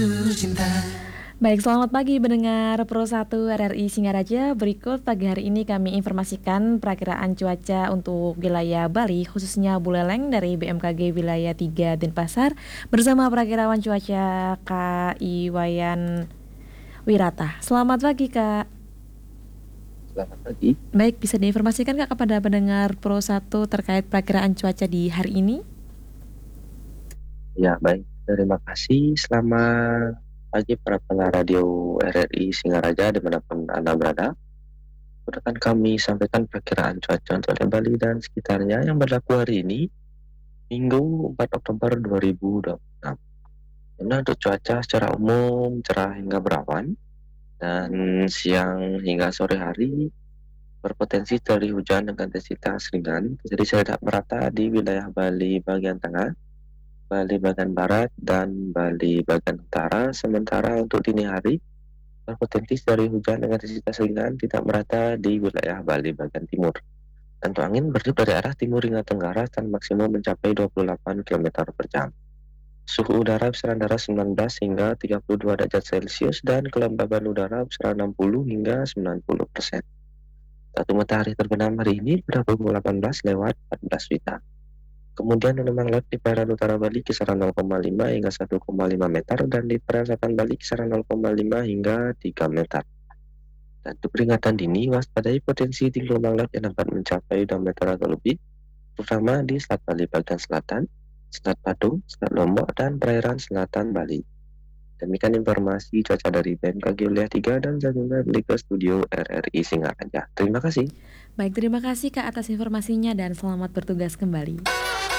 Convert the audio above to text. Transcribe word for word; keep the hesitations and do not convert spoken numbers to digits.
Baik, selamat pagi pendengar Pro satu R R I Singaraja. Berikut pagi hari ini kami informasikan perakiraan cuaca untuk wilayah Bali, khususnya Buleleng dari B M K G Wilayah tiga Denpasar bersama perakirawan cuaca Kak Iwayan Wirata. Selamat pagi, Kak. Selamat pagi. Baik, bisa diinformasikan Kak kepada pendengar Pro satu terkait perakiraan cuaca di hari ini? Ya, baik. Terima kasih. Selamat pagi para pendengar radio R R I Singaraja dimanapun Anda berada. Akan kami sampaikan perkiraan cuaca untuk Bali dan sekitarnya yang berlaku hari ini, Minggu empat Oktober dua ribu dua puluh enam. Nah, untuk cuaca secara umum cerah hingga berawan, dan siang hingga sore hari berpotensi terjadi hujan dengan intensitas ringan, jadi tidak merata di wilayah Bali bagian tengah, Bali bagian barat, dan Bali bagian utara. Sementara untuk dini hari berpotensi dari hujan dengan intensitas ringan tidak merata di wilayah Bali bagian timur. Dan untuk angin bertiup dari arah timur hingga tenggara dan maksimum mencapai dua puluh delapan kilometer per jam. Suhu udara besaran antara sembilan belas hingga tiga puluh dua derajat Celcius dan kelembaban udara besaran enam puluh hingga sembilan puluh persen. Satu matahari terbenam hari ini pada pukul delapan belas lewat empat belas Wita. Kemudian gelombang laut di perairan utara Bali kisaran nol koma lima hingga satu koma lima meter dan di perairan selatan Bali kisaran nol koma lima hingga tiga meter. Dan untuk peringatan dini, waspadai potensi tinggi gelombang laut yang dapat mencapai dua meter atau lebih, terutama di Selat Bali bagian selatan, Selat Padung, Selat Lombok, dan perairan selatan Bali. Demikian informasi cuaca dari B M K G Wilayah tiga dan saya kembali ke studio R R I Singaraja. Terima kasih. Baik, terima kasih Kak atas informasinya dan selamat bertugas kembali.